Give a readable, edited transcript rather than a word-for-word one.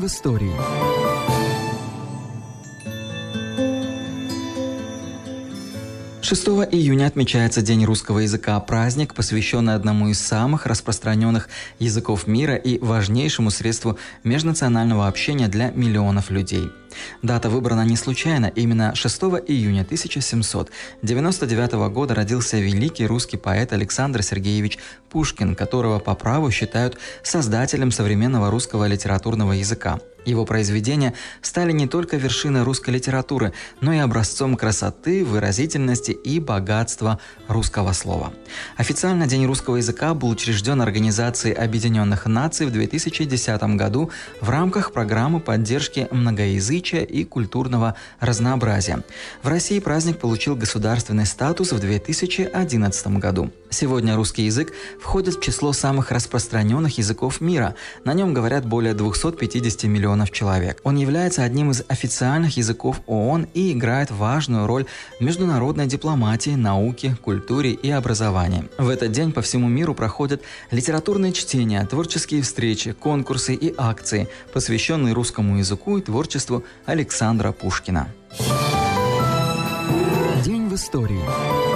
в истории. 6 июня отмечается День русского языка, праздник, посвященный одному из самых распространенных языков мира и важнейшему средству межнационального общения для миллионов людей. Дата выбрана не случайно. Именно 6 июня 1799 года родился великий русский поэт Александр Сергеевич Пушкин, которого по праву считают создателем современного русского литературного языка. Его произведения стали не только вершиной русской литературы, но и образцом красоты, выразительности и богатства русского слова. Официально День русского языка был учрежден Организацией Объединенных Наций в 2010 году в рамках программы поддержки многоязычия и культурного разнообразия. В России праздник получил государственный статус в 2011 году. Сегодня русский язык входит в число самых распространенных языков мира. На нем говорят более 250 миллионов человек. Он является одним из официальных языков ООН и играет важную роль в международной дипломатии, науке, культуре и образовании. В этот день по всему миру проходят литературные чтения, творческие встречи, конкурсы и акции, посвященные русскому языку и творчеству Александра Пушкина. День в истории.